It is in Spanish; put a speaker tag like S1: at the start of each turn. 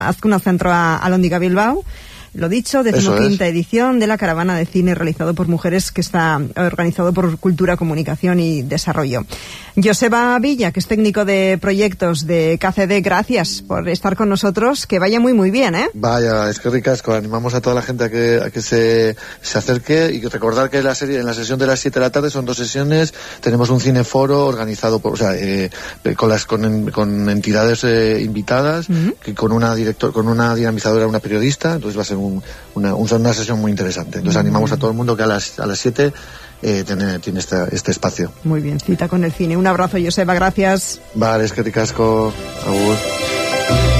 S1: Azkuna Zentroa Alhóndiga Bilbao. Lo dicho, 15ª edición de la caravana de cine realizado por mujeres, que está organizado por Cultura, Comunicación y Desarrollo. Joseba Villa, que es técnico de proyectos de KCD, gracias por estar con nosotros. Que vaya muy, muy bien, ¿eh?
S2: Vaya, es que ricasco. Animamos a toda la gente a que se acerque, y recordar que en la sesión de las 7 de la tarde son 2 sesiones. Tenemos un cineforo organizado por, con entidades invitadas, que con una dinamizadora, una periodista. Entonces va a ser una sesión muy interesante. Entonces animamos a todo el mundo que a las 7 tiene este espacio.
S1: Muy bien, cita con el cine. Un abrazo, Joseba, gracias.
S2: Vale, es que ricasco. Agur.